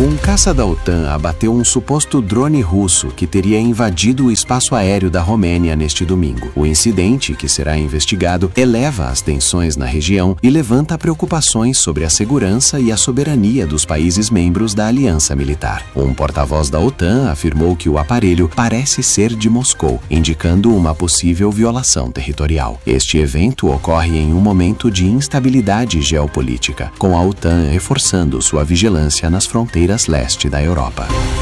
Um caça da OTAN abateu um suposto drone russo que teria invadido o espaço aéreo da Romênia neste domingo. O incidente, que será investigado, eleva as tensões na região e levanta preocupações sobre a segurança e a soberania dos países membros da aliança militar. Um porta-voz da OTAN afirmou que o aparelho parece ser de Moscou, indicando uma possível violação territorial. Este evento ocorre em um momento de instabilidade geopolítica, com a OTAN reforçando sua vigilância nas fronteiras leste da Europa.